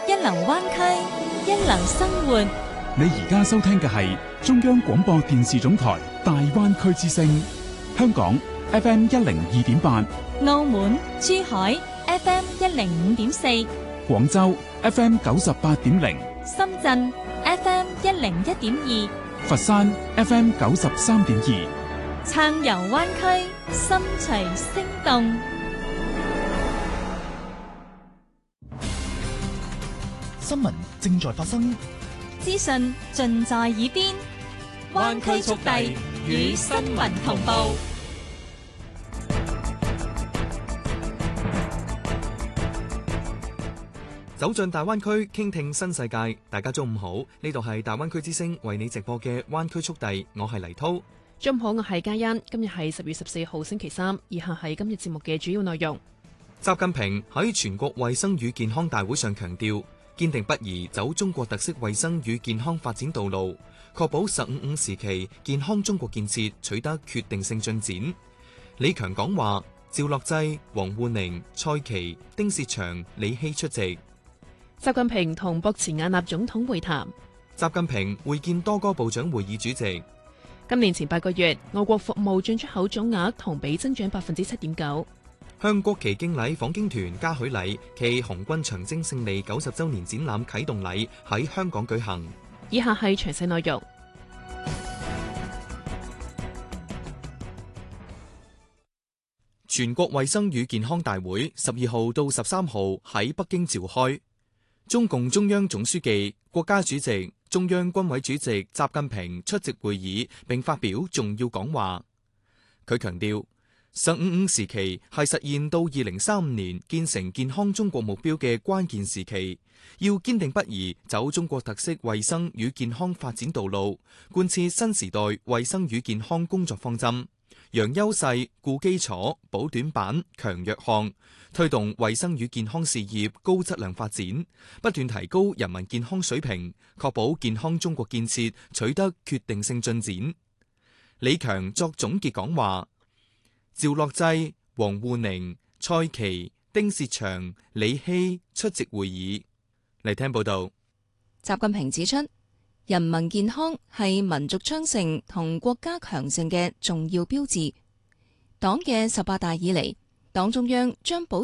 一流灣區，一流生活。 你而家收聽嘅係中央廣播電視總台大灣區之聲，香港 FM 102.8， 澳門、珠海 FM 105.4， 廣州 FM 98.0， 深圳 FM 101.2， 佛山 FM 93.2。 撐遊灣區，心隨聲動。 新聞正在發生， 資訊盡在耳邊，灣區速遞與新聞同步。 走進大灣區，傾聽新世界。大家中午好，呢度係大灣區之聲為你直播嘅灣區速遞，我係黎濤。 中午好，我係嘉欣。今日係10月14號星期三，以下係今日節目嘅主要內容。 習近平喺全國衛生與健康大會上強調，堅定不移走中國特色衛生與健康發展道路，確保15+5時期健康中國建設取得決定性進展。李強講話，趙樂際、王滬寧、蔡奇、丁薛祥、李希出席。 習近平同博茨瓦納總統會談。 習近平會見多個部長會議主席。 今年前8個月，我國服務進出口總額同比增長7.9%。 向國旗敬禮訪京團嘉許禮暨紅軍長征勝利90週年展覽啟動禮喺香港舉行。 以下係詳細內容。 全國衛生與健康大會12號到13號喺北京召開。中共中央總書記、國家主席、中央軍委主席習近平出席會議並發表重要講話。佢強調，15+5時期係實現到2035年建成健康中國目標嘅關鍵時期，要堅定不移走中國特色衛生與健康發展道路，貫徹新時代衛生與健康工作方針，揚優勢、固基礎、補短板、強弱項，推動衛生與健康事業高質量發展，不斷提高人民健康水平，確保健康中國建設取得決定性進展。李強作總結講話，趙樂際、王滬寧、蔡奇、丁薛祥、李希出席會議。嚟聽報道。 習近平指出，人民健康係民族昌盛同國家強盛嘅重要標誌。黨嘅18大以嚟，黨中央將保